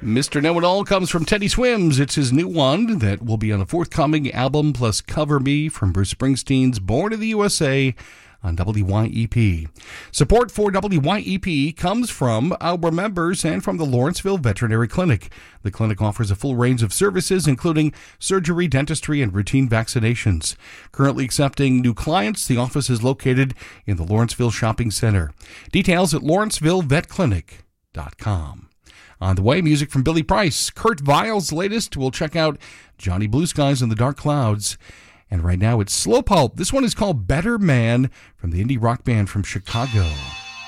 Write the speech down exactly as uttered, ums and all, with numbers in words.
Mister Know-It-All comes from Teddy Swims. It's his new one that will be on a forthcoming album plus Cover Me from Bruce Springsteen's Born in the U S A on W Y E P. Support for W Y E P comes from our members and from the Lawrenceville Veterinary Clinic. The clinic offers a full range of services, including surgery, dentistry, and routine vaccinations. Currently accepting new clients, the office is located in the Lawrenceville Shopping Center. Details at lawrenceville vet clinic dot com. On the way, music from Billy Price. Kurt Vile's latest. We'll check out Johnny Blue Skies and the Dark Clouds. And right now it's Slow Pulp. This one is called Better Man from the indie rock band from Chicago.